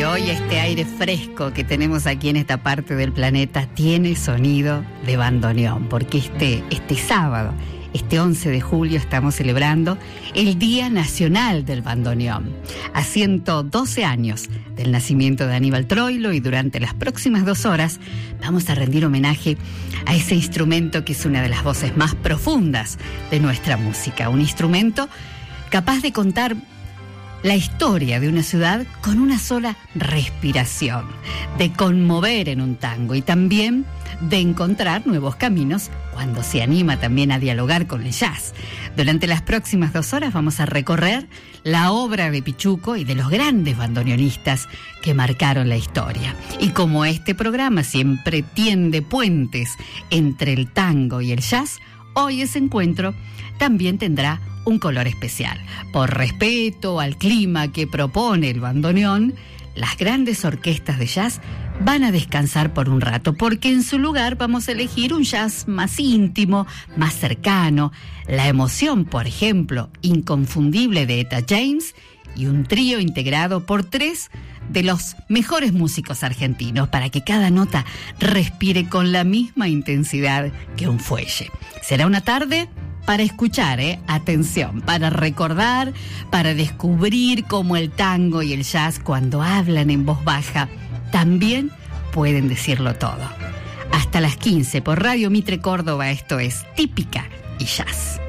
hoy este aire fresco que tenemos aquí en esta parte del planeta tiene sonido de bandoneón, porque este sábado, este 11 de julio, estamos celebrando el Día Nacional del Bandoneón. A 112 años del nacimiento de Aníbal Troilo, y durante las próximas 2 horas vamos a rendir homenaje a ese instrumento que es una de las voces más profundas de nuestra música. Un instrumento capaz de contar la historia de una ciudad con una sola respiración, de conmover en un tango y también de encontrar nuevos caminos cuando se anima también a dialogar con el jazz. Durante las próximas 2 horas vamos a recorrer la obra de Pichuco y de los grandes bandoneonistas que marcaron la historia. Y como este programa siempre tiende puentes entre el tango y el jazz, hoy ese encuentro también tendrá un color especial. Por respeto al clima que propone el bandoneón, las grandes orquestas de jazz van a descansar por un rato, porque en su lugar vamos a elegir un jazz más íntimo, más cercano, la emoción, por ejemplo, inconfundible de Etta James, y un trío integrado por 3 de los mejores músicos argentinos, para que cada nota respire con la misma intensidad que un fuelle. Será una tarde para escuchar, atención, para recordar, para descubrir cómo el tango y el jazz, cuando hablan en voz baja, también pueden decirlo todo. Hasta las 15 por Radio Mitre Córdoba, esto es Típica y Jazz.